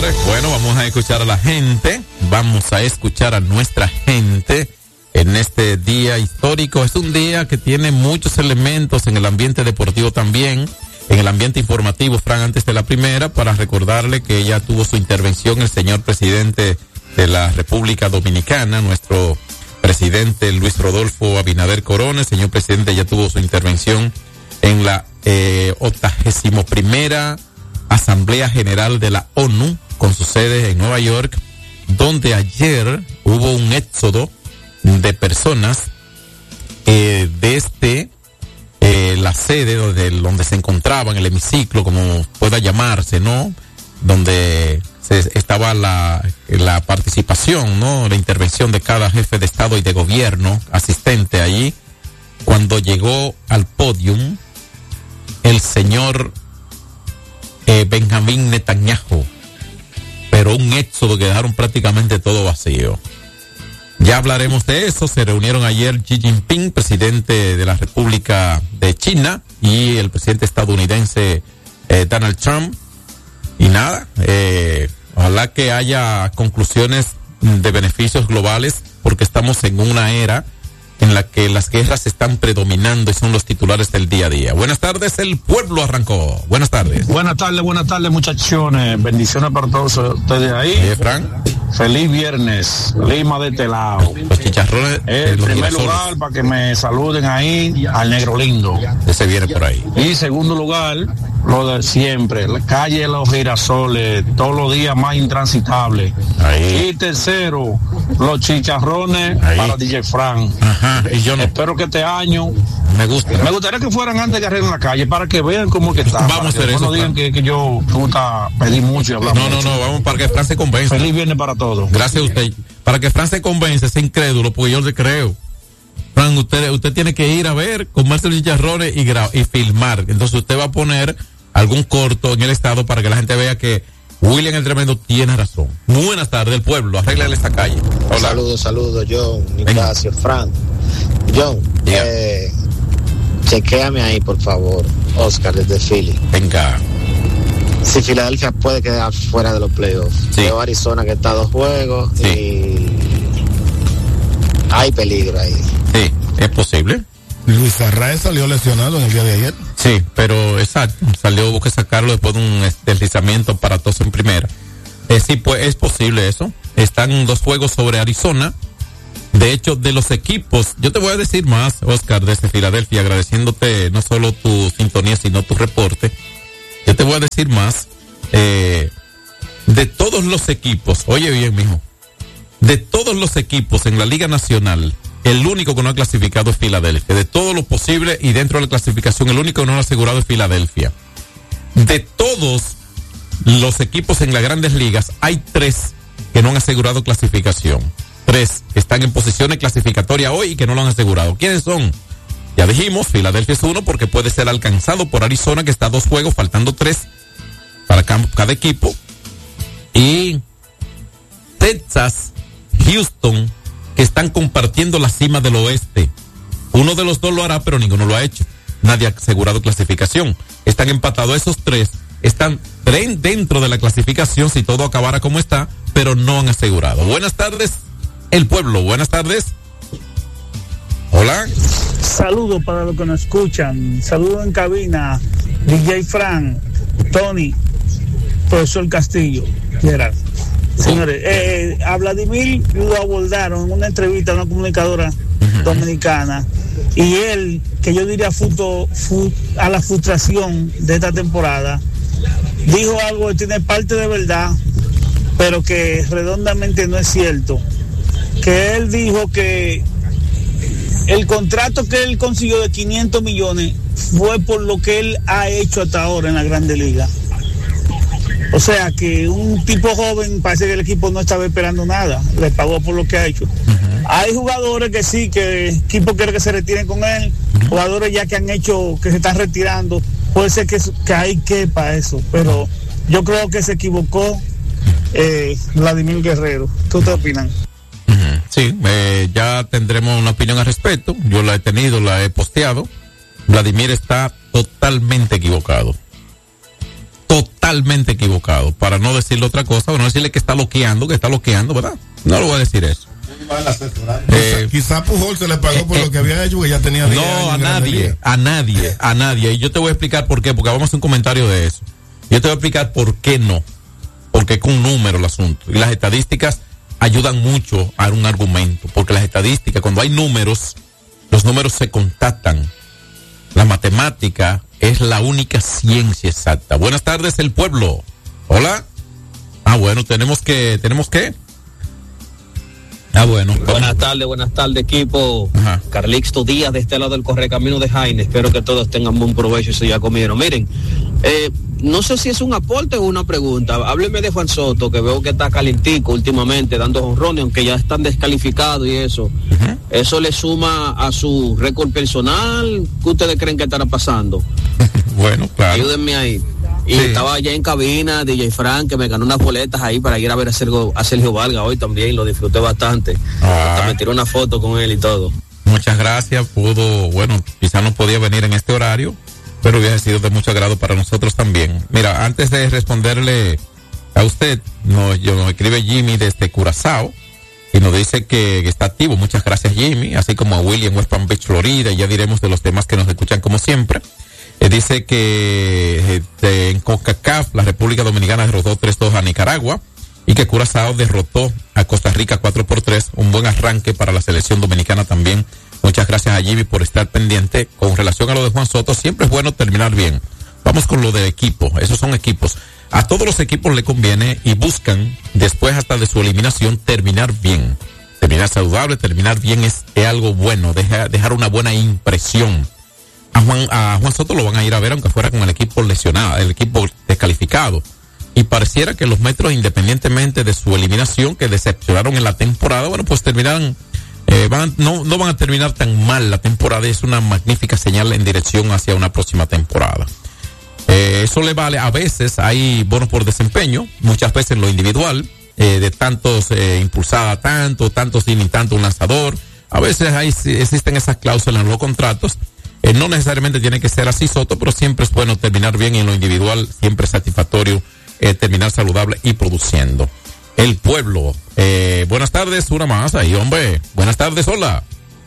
señores. Bueno, vamos a escuchar a la gente. Vamos a escuchar a nuestra gente en este día histórico. Es un día que tiene muchos elementos en el ambiente deportivo también, en el ambiente informativo, Fran, antes de la primera, para recordarle que ya tuvo su intervención el señor presidente de la República Dominicana, nuestro presidente Luis Rodolfo Abinader Corona. El señor presidente ya tuvo su intervención en la 81ª Asamblea General de la ONU, con su sede en Nueva York, donde ayer hubo un éxodo de personas desde la sede donde se encontraban, el hemiciclo, como pueda llamarse, ¿no? Donde estaba la participación, ¿no? La intervención de cada jefe de Estado y de gobierno asistente allí. Cuando llegó al podium el señor Benjamín Netanyahu, pero un éxodo que dejaron prácticamente todo vacío. Ya hablaremos de eso. Se reunieron ayer Xi Jinping, presidente de la República de China, y el presidente estadounidense Donald Trump. Y nada, ojalá que haya conclusiones de beneficios globales, porque estamos en una era en la que las guerras están predominando y son los titulares del día a día. Buenas tardes, el pueblo arrancó. Buenas tardes. Buenas tardes, muchachones. Bendiciones para todos ustedes ahí. Fran. Feliz viernes, Lima de este lado. Los chicharrones. En primer lugar, para que me saluden ahí al Negro Lindo. Ese viene por ahí. Y segundo lugar, lo de siempre, la calle de los Girasoles, todos los días más intransitable. Ahí. Y tercero, los chicharrones ahí. Para DJ Fran. Ajá, y yo no. Espero que este año me gustaría que fueran antes que arreglen la calle para que vean cómo que está. Vamos a hacer eso. No digan que yo pedí mucho y hablamos. No, vamos para que Fran se convenza. Feliz viernes para todos. Gracias a usted. Para que Fran se convence, sea incrédulo, porque yo le creo. Fran, usted tiene que ir a ver, comerse los chicharrones y filmar. Entonces usted va a poner algún corto en el estado para que la gente vea que William el Tremendo tiene razón. Buenas tardes, el pueblo, arréglale esta calle. Hola. Saludos, John, Ignacio, Fran. John, chequéame ahí, por favor, Oscar, desde Philly. Venga. Si Filadelfia puede quedar fuera de los playoffs. Sí. Veo Arizona que está a 2 juegos, sí. Y hay peligro ahí. Sí, es posible. Luis Arraez salió lesionado en el día de ayer. Sí, pero exacto, hubo que sacarlo después de un deslizamiento aparatoso en primera. Sí, pues es posible eso. Están 2 juegos sobre Arizona. De hecho, de los equipos, yo te voy a decir más, Oscar, desde Filadelfia, agradeciéndote no solo tu sintonía, sino tu reporte. Yo te voy a decir más, de todos los equipos, oye bien, mijo, de todos los equipos en la Liga Nacional, el único que no ha clasificado es Filadelfia. De todo lo posible y dentro de la clasificación, el único que no lo ha asegurado es Filadelfia. De todos los equipos en las grandes ligas, hay 3 que no han asegurado clasificación. 3 están en posiciones clasificatorias hoy y que no lo han asegurado. ¿Quiénes son? Ya dijimos, Filadelfia es uno porque puede ser alcanzado por Arizona, que está a 2 juegos, faltando 3 para cada equipo. Y Texas, Houston, que están compartiendo la cima del oeste. Uno de los 2 lo hará, pero ninguno lo ha hecho. Nadie ha asegurado clasificación. Están empatados esos 3. Están dentro de la clasificación si todo acabara como está, pero no han asegurado. Buenas tardes, el pueblo. Buenas tardes. Hola. Saludos para los que nos escuchan. Saludos en cabina. DJ Fran, Tony, profesor Castillo. Gerard. Señores, a Vladimir lo abordaron en una entrevista a una comunicadora dominicana y él, que yo diría a la frustración de esta temporada, dijo algo que tiene parte de verdad, pero que redondamente no es cierto. Que él dijo que el contrato que él consiguió de 500 millones fue por lo que él ha hecho hasta ahora en la Grande Liga. O sea que un tipo joven, parece que el equipo no estaba esperando nada, le pagó por lo que ha hecho. Hay jugadores que sí, que el equipo quiere que se retiren con él, jugadores ya que han hecho, que se están retirando, puede ser que hay que para eso, pero yo creo que se equivocó Vladimir Guerrero. ¿Qué ustedes opinan? Sí, ya tendremos una opinión al respecto. Yo la he tenido, la he posteado. Vladimir está totalmente equivocado. totalmente equivocado. Para no decirle otra cosa, para no decirle que está loqueando, ¿verdad? No lo voy a decir eso. Quizá Pujol se le pagó por lo que había hecho, que ya tenía 10 años. No, a nadie. Y yo te voy a explicar por qué, porque vamos a hacer un comentario de eso. Yo te voy a explicar por qué no. Porque es con un número el asunto. Y las estadísticas ayudan mucho a un argumento. Porque las estadísticas, cuando hay números, los números se contactan. La matemática es la única ciencia exacta. Buenas tardes, el pueblo. Hola. Bueno, tenemos que. Bueno. Buenas tardes, equipo. Ajá. Carlixto Díaz, de este lado del Correcamino de Jaime. Espero que todos tengan buen provecho si ya comieron. Miren, no sé si es un aporte o una pregunta. Hábleme de Juan Soto, que veo que está calentico últimamente, dando jonrones, aunque ya están descalificados y eso. Uh-huh. ¿Eso le suma a su récord personal? ¿Qué ustedes creen que estará pasando? Bueno, claro. Ayúdenme ahí. Y sí. Estaba allá en cabina, DJ Frank, que me ganó unas boletas ahí para ir a ver a Sergio Vargas hoy también, lo disfruté bastante. Hasta me tiré una foto con él y todo. Muchas gracias, quizá no podía venir en este horario, pero hubiera sido de mucho agrado para nosotros también. Mira, antes de responderle a usted, nos escribe Jimmy desde Curazao y nos dice que está activo. Muchas gracias, Jimmy, así como a William, West Palm Beach, Florida, y ya diremos de los demás que nos escuchan como siempre. Dice que en CONCACAF la República Dominicana derrotó 3-2 a Nicaragua y que Curazao derrotó a Costa Rica 4-3, un buen arranque para la selección dominicana también. Muchas gracias a Jimmy por estar pendiente. Con relación a lo de Juan Soto, siempre es bueno terminar bien. Vamos con lo de equipo, esos son equipos. A todos los equipos le conviene y buscan, después hasta de su eliminación, terminar bien. Terminar saludable, terminar bien es algo bueno, dejar una buena impresión. A Juan Soto lo van a ir a ver aunque fuera con el equipo lesionado, el equipo descalificado. Y pareciera que los Metros, independientemente de su eliminación, que decepcionaron en la temporada, pues terminarán, no van a terminar tan mal la temporada. Es una magnífica señal en dirección hacia una próxima temporada. Eso le vale, a veces hay bonos por desempeño, muchas veces lo individual, de tantos impulsada tantos sin tanto un lanzador. A veces existen esas cláusulas en los contratos. No necesariamente tiene que ser así, Soto, pero siempre es bueno terminar bien y en lo individual, siempre es satisfactorio terminar saludable y produciendo. El pueblo. Buenas tardes, una más ahí, hombre. Buenas tardes, hola.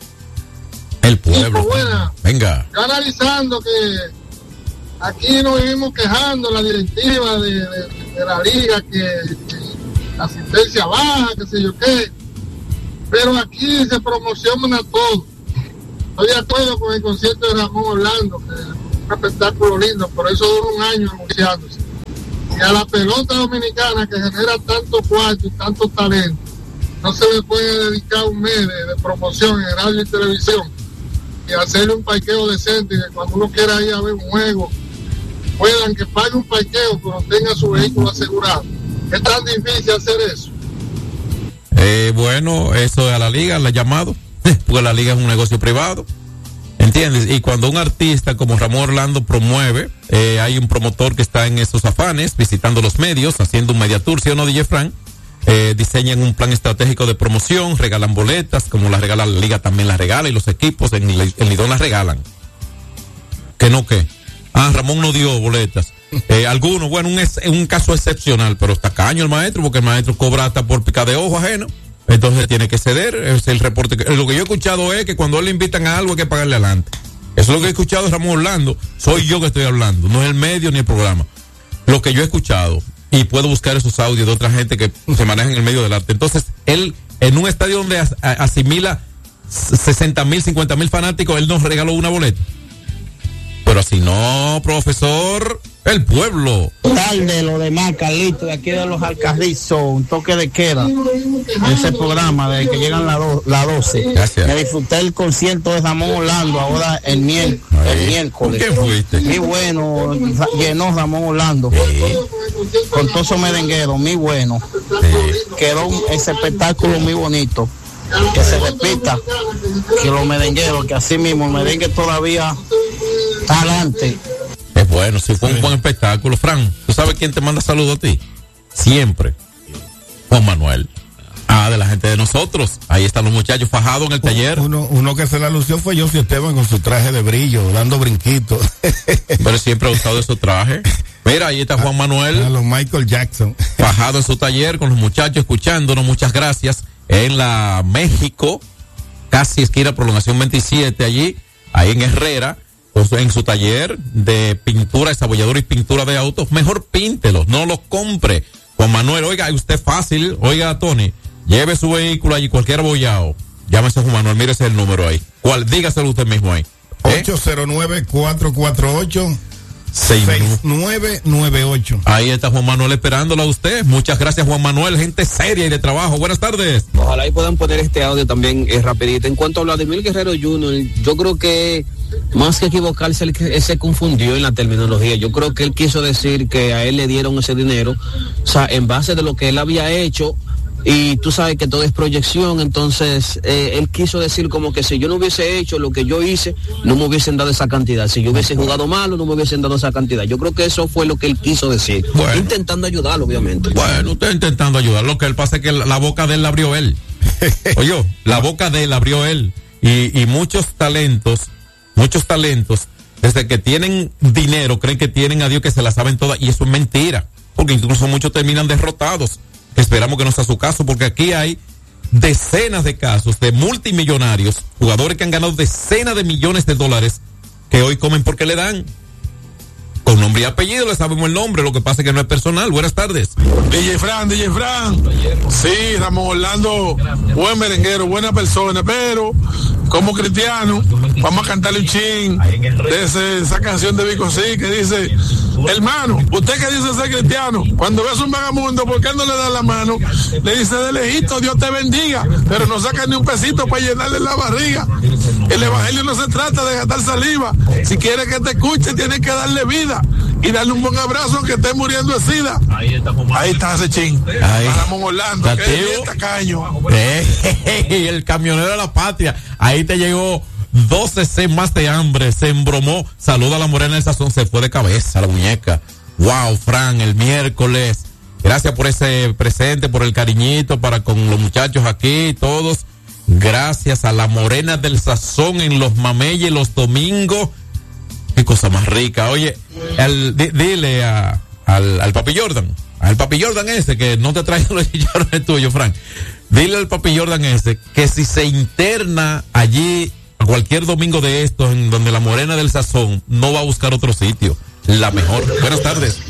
El pueblo. Buena. Venga. Yo analizando que aquí nos vivimos quejando la directiva de la liga, que la asistencia baja, que sé yo qué, pero aquí se promociona todo. Estoy de acuerdo con el concierto de Ramón Orlando, que es un espectáculo lindo, por eso dura un año anunciándose. Y a la pelota dominicana, que genera tanto cuarto y tanto talento, no se le puede dedicar un mes de promoción en radio y televisión y hacerle un parqueo decente, que cuando uno quiera ir a ver un juego, puedan que pague un parqueo, pero tenga su vehículo asegurado. Es tan difícil hacer eso. Eso a la liga le ha llamado, porque la liga es un negocio privado, ¿entiendes? Y cuando un artista como Ramón Orlando promueve, hay un promotor que está en esos afanes, visitando los medios, haciendo un media tour, ¿sí o no, DJ Frank? Diseñan un plan estratégico de promoción, regalan boletas, como las regala la liga también las regala, y los equipos en Lidón las regalan. ¿Qué no qué? Ramón no dio boletas. Algunos, un caso excepcional, pero está caño el maestro, porque el maestro cobra hasta por pica de ojo ajeno. Entonces tiene que ceder, es el reporte. Lo que yo he escuchado es que cuando a él le invitan a algo hay que pagarle adelante. Eso es lo que he escuchado de Ramón Orlando. Soy yo que estoy hablando, no es el medio ni el programa. Lo que yo he escuchado, y puedo buscar esos audios de otra gente que se maneja en el medio del arte. Entonces, él, en un estadio donde asimila 60,000, 50,000 fanáticos, él nos regaló una boleta. Pero así no, profesor, el pueblo. Tarde, lo demás, Carlito, de aquí de los Alcarrizos, un toque de queda. Ese programa, de que llegan las 12. Gracias. Me disfruté el concierto de Ramón Orlando, ahora el miércoles. ¿Qué fuiste? Muy bueno, llenó Ramón Orlando. Con todos esos merengueros, muy bueno. Quedó ese espectáculo muy bonito. Que se repita, que los merengueros, que así mismo el merengue todavía está adelante. Es bueno, sí, fue un buen espectáculo. Fran, ¿tú sabes quién te manda saludos a ti? Siempre. Juan Manuel. De la gente de nosotros. Ahí están los muchachos fajados en el taller. Uno que se la lució fue José Esteban con su traje de brillo, dando brinquitos. Pero siempre ha usado esos trajes. Mira, ahí está Juan Manuel. A los Michael Jackson. Bajado en su taller con los muchachos, escuchándonos. Muchas gracias. En la México, casi esquina Prolongación 27, allí, ahí en Herrera, en su taller de pintura, desabolladura y pintura de autos. Mejor píntelos, no los compre. Juan Manuel, oiga, usted fácil. Oiga, Tony, lleve su vehículo allí, cualquier abollado. Llámese a Juan Manuel, mírese el número ahí. Dígaselo usted mismo ahí. 809-448-6998. Ahí está Juan Manuel esperándola a usted. Muchas gracias, Juan Manuel, gente seria y de trabajo. Buenas tardes. Ojalá y puedan poner este audio también rapidito. En cuanto a Vladimir Guerrero Jr., yo creo que más que equivocarse, él se confundió en la terminología. Yo creo que él quiso decir que a él le dieron ese dinero, o sea, en base de lo que él había hecho. Y tú sabes que todo es proyección, entonces él quiso decir como que si yo no hubiese hecho lo que yo hice, no me hubiesen dado esa cantidad. Si yo hubiese jugado malo, no me hubiesen dado esa cantidad. Yo creo que eso fue lo que él quiso decir. Bueno, intentando ayudarlo, obviamente. Bueno, usted intentando ayudar. Lo que él pasa es que la boca de él la abrió él. Oye, la boca de él la abrió él. Y muchos talentos, desde que tienen dinero, creen que tienen a Dios que se la saben todas. Y eso es mentira. Porque incluso muchos terminan derrotados. Esperamos que no sea su caso, porque aquí hay decenas de casos de multimillonarios, jugadores que han ganado decenas de millones de dólares, que hoy comen porque le dan. Con nombre y apellido le sabemos el nombre, lo que pasa es que no es personal. Buenas tardes. DJ Fran. Sí, Ramón Orlando, buen merenguero, buena persona, pero como cristiano, vamos a cantarle un chin de esa canción de Vico Sí, que dice: hermano, usted que dice ser cristiano, cuando ves un vagabundo, ¿por qué no le da la mano? Le dice de lejito, Dios te bendiga, pero no saca ni un pesito para llenarle la barriga. El evangelio no se trata de gastar saliva. Si quiere que te escuche, tienes que darle vida y darle un buen abrazo que esté muriendo de sida. Ahí está ese chin. Ramón Orlando, que es tacaño. Y el camionero de la patria. Ahí te llegó 12 C más de hambre, se embromó. Saluda a la morena del sazón, se fue de cabeza la muñeca. Wow, Fran, el miércoles. Gracias por ese presente, por el cariñito para con los muchachos aquí, todos. Gracias a la morena del sazón en los mameyes los domingos. Qué cosa más rica. Oye, dile al Papi Jordan, al Papi Jordan ese que no te trae los chicharrones tuyos, Fran. Dile al Papi Jordan ese que si se interna allí a cualquier domingo de estos en donde la morena del sazón, no va a buscar otro sitio, la mejor. Buenas tardes.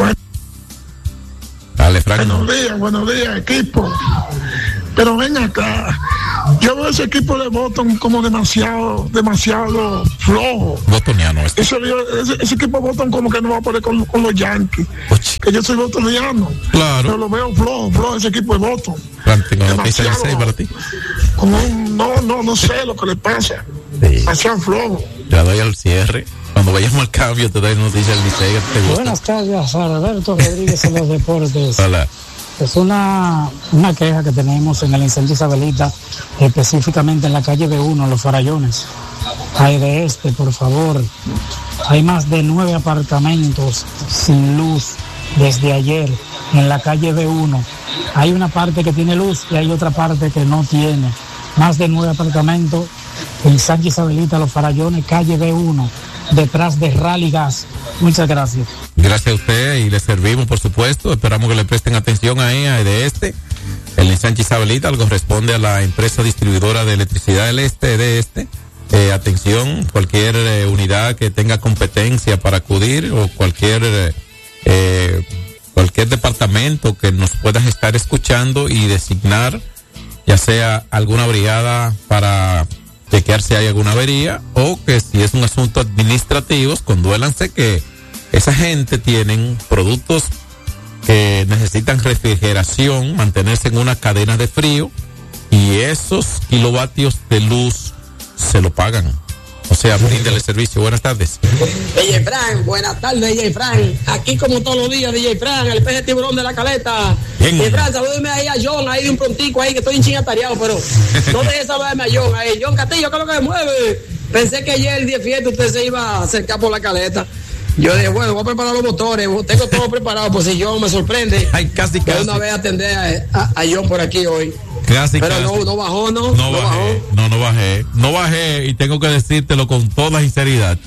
Dale, Frank. Buenos días, equipo. Pero ven acá, yo veo ese equipo de Boston como demasiado flojo. Bostoniano. Ese equipo de Boston como que no va a poder con los Yankees. Que yo soy bostoniano. Claro. Pero lo veo flojo ese equipo de Boston. Demasiado, para ti. No sé lo que le pasa. Sí. Demasiado flojo. Ya doy al cierre. Cuando vayamos al cambio te doy noticias del Licey. Buenas tardes, Alberto Rodríguez en los deportes. Hola. Es una queja que tenemos en el incendio Isabelita, específicamente en la calle B1, Los Farallones. Hay de por favor. Hay más de 9 apartamentos sin luz desde ayer en la calle B1. Hay una parte que tiene luz y hay otra parte que no tiene. Más de 9 apartamentos en Sánchez Isabelita, Los Farallones, calle B1, detrás de Rally Gas. Muchas gracias. Gracias a usted y le servimos, por supuesto. Esperamos que le presten atención ahí a de El Ensanche Isabelita corresponde a la empresa distribuidora de electricidad del atención, cualquier unidad que tenga competencia para acudir o cualquier departamento que nos puedas estar escuchando y designar, ya sea alguna brigada para chequear si hay alguna avería o que si es un asunto administrativo, conduélanse que esa gente tienen productos que necesitan refrigeración, mantenerse en una cadena de frío y esos kilovatios de luz se lo pagan. O sea, bríndale servicio. Buenas tardes. DJ Fran, buenas tardes, DJ Fran. Aquí como todos los días, DJ Fran, el pez de tiburón de la caleta. Bien. DJ Fran, salúdeme ahí a John, ahí de un prontico ahí, que estoy en chingatareado, pero no dejes saludarme a John ahí. John Castillo, ¿qué es lo que me mueve? Pensé que ayer, el día de fiesta, usted se iba a acercar por la caleta. Yo dije, bueno, voy a preparar los motores, tengo todo preparado, por si John me sorprende. Ay, casi. Una vez atender a John por aquí hoy. Pero no bajó, ¿no? No bajé y tengo que decírtelo con toda sinceridad.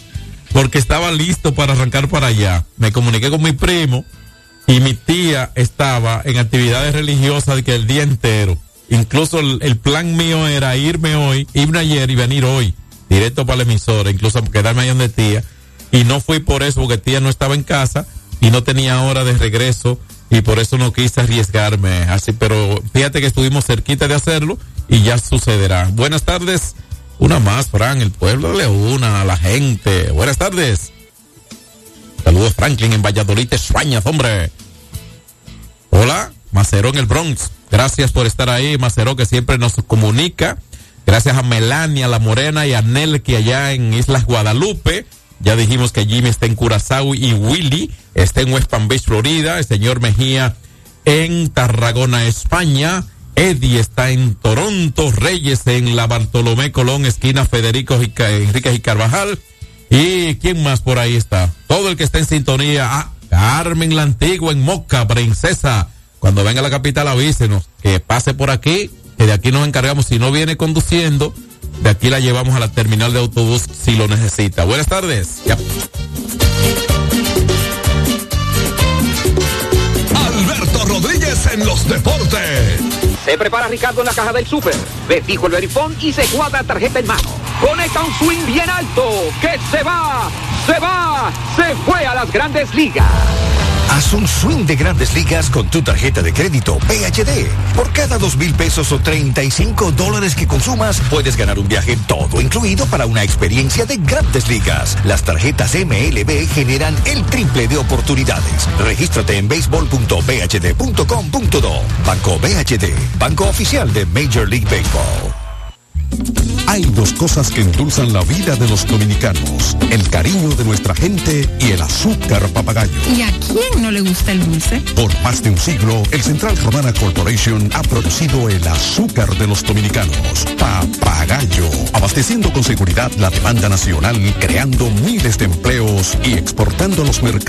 porque estaba listo para arrancar para allá. Me comuniqué con mi primo y mi tía estaba en actividades religiosas de que el día entero. Incluso el plan mío era irme ayer y venir hoy, directo para la emisora, incluso quedarme ahí donde tía. Y no fui por eso, porque tía no estaba en casa y no tenía hora de regreso y por eso no quise arriesgarme. Así, pero fíjate que estuvimos cerquita de hacerlo y ya sucederá. Buenas tardes. Una más, Fran, el pueblo le una a la gente. Buenas tardes. Saludos, Franklin, en Valladolid, Suañas, hombre. Hola, Macero en el Bronx. Gracias por estar ahí, Macero, que siempre nos comunica. Gracias a Melania, la Morena, y a Nelky allá en Islas Guadalupe. Ya dijimos que Jimmy está en Curazao y Willy está en West Palm Beach, Florida. El señor Mejía en Tarragona, España. Eddie está en Toronto, Reyes en la Bartolomé Colón, esquina Federico Enríquez y Carvajal. ¿Y quién más por ahí está? Todo el que está en sintonía. Carmen la Antigua en Moca, Princesa. Cuando venga a la capital avísenos que pase por aquí, que de aquí nos encargamos. Si no viene conduciendo, de aquí la llevamos a la terminal de autobús si lo necesita. Buenas tardes. Ya. Alberto Rodríguez en los deportes. Se prepara Ricardo en la caja del súper. Ve fijo el verifón y se cuadra tarjeta en mano. Conecta un swing bien alto. Que se fue a las Grandes Ligas. Haz un swing de Grandes Ligas con tu tarjeta de crédito PHD. Por cada $2,000 o $35 que consumas, puedes ganar un viaje todo incluido para una experiencia de Grandes Ligas. Las tarjetas MLB generan el triple de oportunidades. Regístrate en baseball.bhd.com.do. Banco BHD, banco oficial de Major League Baseball. Hay dos cosas que endulzan la vida de los dominicanos: el cariño de nuestra gente y el azúcar papagayo. ¿Y a quién no le gusta el dulce? Por más de un siglo, el Central Romana Corporation ha producido el azúcar de los dominicanos, Papagayo, abasteciendo con seguridad la demanda nacional, creando miles de empleos y exportando a los mercados